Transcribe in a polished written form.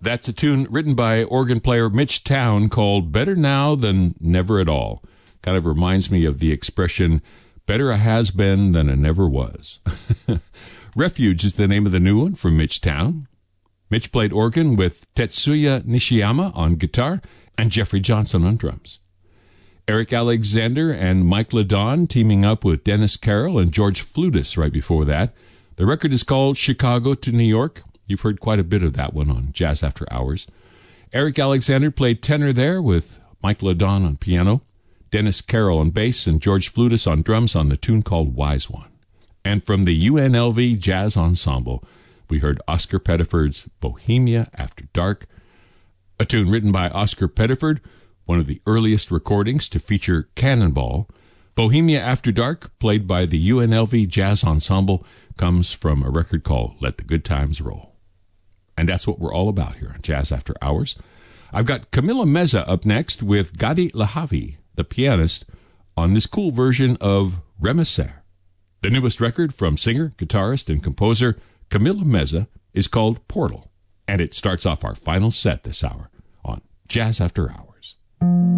That's a tune written by organ player Mitch Town called Better Now Than Never at All. Kind of reminds me of the expression, better a has been than a never was. Refuge is the name of the new one from Mitch Town. Mitch played organ with Tetsuya Nishiyama on guitar and Jeffrey Johnson on drums. Eric Alexander and Mike LeDon teaming up with Dennis Carroll and George Flutis right before that. The record is called Chicago to New York. You've heard quite a bit of that one on Jazz After Hours. Eric Alexander played tenor there with Mike LeDon on piano, Dennis Carroll on bass, and George Flutis on drums on the tune called Wise One. And from the UNLV Jazz Ensemble, we heard Oscar Pettiford's Bohemia After Dark, a tune written by Oscar Pettiford, one of the earliest recordings to feature Cannonball. Bohemia After Dark, played by the UNLV Jazz Ensemble, comes from a record called Let the Good Times Roll. And that's what we're all about here on Jazz After Hours. I've got Camila Meza up next with Gadi Lahavi, the pianist, on this cool version of Remisser. The newest record from singer, guitarist, and composer Camila Meza is called Portal, and it starts off our final set this hour on Jazz After Hours.